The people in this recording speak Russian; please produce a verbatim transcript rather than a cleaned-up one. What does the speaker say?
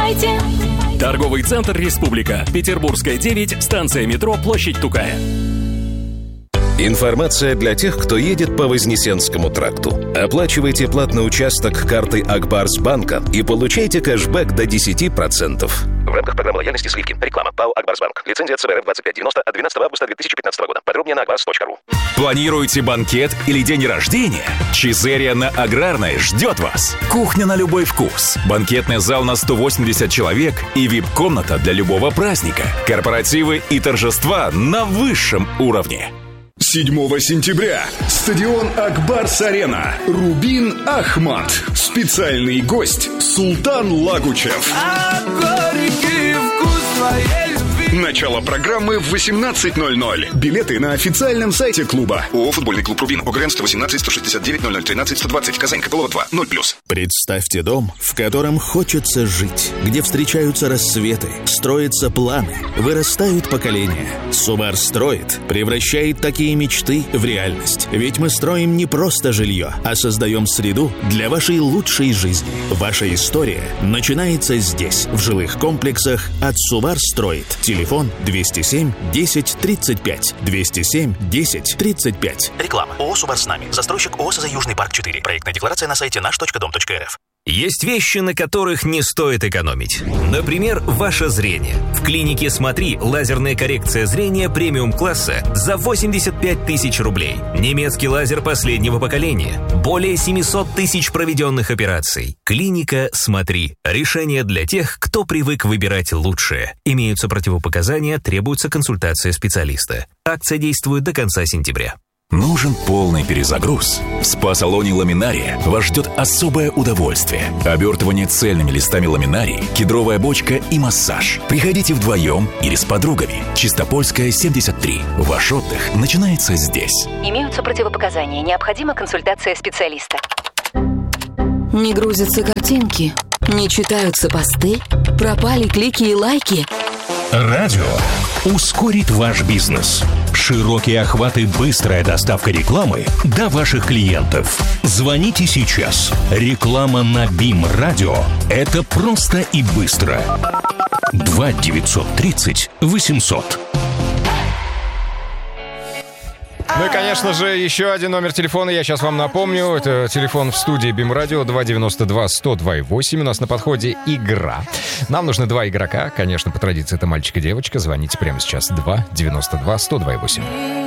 покупайте. Торговый центр «Республика». Петербургская, девять, станция метро, площадь Тукая. Информация для тех, кто едет по Вознесенскому тракту. Оплачивайте платный участок картой Акбарсбанка и получайте кэшбэк до десять процентов. В рамках программы лояльности сливки. Реклама. ПАО «Акбарсбанк». Лицензия ЦБРФ двадцать пять девяносто от двенадцатого августа две тысячи пятнадцатого года. Подробнее на акбарс точка ру. Планируете банкет или день рождения? Чизерия на Аграрной ждет вас. Кухня на любой вкус. Банкетный зал на сто восемьдесят человек и вип-комната для любого праздника. Корпоративы и торжества на высшем уровне. седьмого сентября. Стадион Акбарс-Арена. Рубин Ахмат. Специальный гость Султан Лагучев. Начало программы в восемнадцать ноль ноль. Билеты на официальном сайте клуба. ООО «Футбольный клуб Рубин». ОГРН сто восемнадцать сто шестьдесят девять ноль ноль тринадцать сто двадцать. Казань. Копылова два. ноль плюс. Представьте дом, в котором хочется жить, где встречаются рассветы, строятся планы, вырастают поколения. Субар строит, превращает такие мечты в реальность. Ведь мы строим не просто жилье, а создаем среду для вашей лучшей жизни. Ваша история начинается здесь, в жилых комплексах от Субар строит. Телефон двести семь десять тридцать пять. двести семь десять тридцать пять. Реклама. ООО «Субар с нами». Застройщик ООО «СЗ Южный парк четыре». Проектная декларация на сайте наш точка дом точка эр эф. Есть вещи, на которых не стоит экономить. Например, ваше зрение. В клинике «Смотри» лазерная коррекция зрения премиум-класса за восемьдесят пять тысяч рублей. Немецкий лазер последнего поколения. Более семьсот тысяч проведенных операций. Клиника «Смотри». Решение для тех, кто привык выбирать лучшее. Имеются противопоказания, требуется консультация специалиста. Акция действует до конца сентября. Нужен полный перезагруз? В спа-салоне «Ламинария» вас ждет особое удовольствие. Обертывание цельными листами ламинарии, кедровая бочка и массаж. Приходите вдвоем или с подругами. Чистопольская, семьдесят три. Ваш отдых начинается здесь. Имеются противопоказания. Необходима консультация специалиста. Не грузятся картинки, не читаются посты, пропали клики и лайки. Радио ускорит ваш бизнес. Широкие охваты, быстрая доставка рекламы до ваших клиентов. Звоните сейчас. Реклама на БИМ Радио – это просто и быстро. два девятьсот тридцать восемьсот. Ну и, конечно же, еще один номер телефона я сейчас вам напомню. Это телефон в студии БИМ Радио два девяносто два сто два восемь. У нас на подходе игра. Нам нужны два игрока. Конечно, по традиции это мальчик и девочка. Звоните прямо сейчас. два девяносто два сто два восемь.